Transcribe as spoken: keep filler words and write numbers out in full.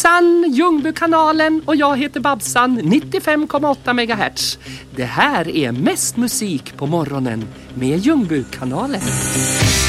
Hejsan, Ljungbykanalen och jag heter Babsan, nittiofem komma åtta megahertz. Det här är mest musik på morgonen med Ljungbykanalen.